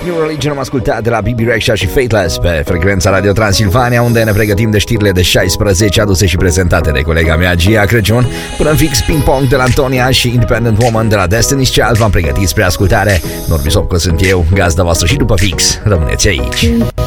New Religion am ascultat de la Bibi Rexha și Fateless pe frecvența Radio Transilvania, unde ne pregătim de știrile de 16 aduse și prezentate de colega mea Gia Crăciun. Până în fix Ping Pong de la Antonia și Independent Woman de la Destiny's Child v-am pregătit spre ascultare. Normisovco sunt eu, gazda voastră și după fix rămâneți aici.